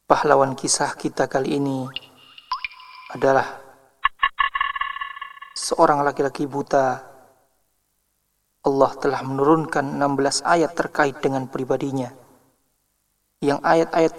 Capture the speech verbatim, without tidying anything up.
Pahlawan kisah kita kali ini adalah seorang laki-laki buta. Allah telah menurunkan enam belas ayat terkait dengan pribadinya, yang ayat-ayat